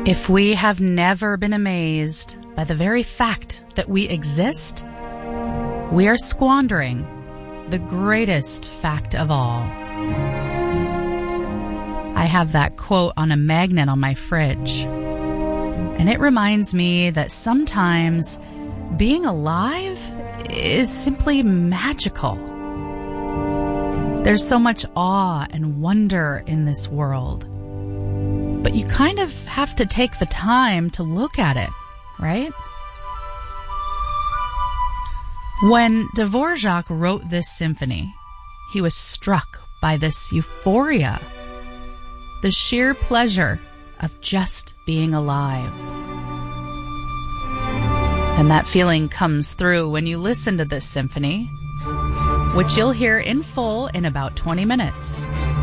If we have never been amazed by the very fact that we exist, we are squandering the greatest fact of all. I have that quote on a magnet on my fridge, and it reminds me that sometimes being alive is simply magical. There's so much awe and wonder in this world, but you kind of have to take the time to look at it, right? When Dvorak wrote this symphony, he was struck by this euphoria, the sheer pleasure of just being alive. And that feeling comes through when you listen to this symphony, which you'll hear in full in about 20 minutes.